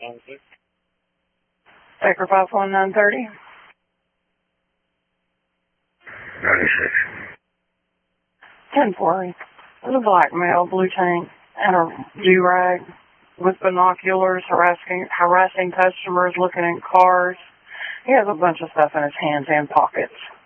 Baker 51930. 96. 10-4. There's a black male, blue tank, and a do-rag with binoculars harassing customers looking in cars. He has a bunch of stuff in his hands and pockets.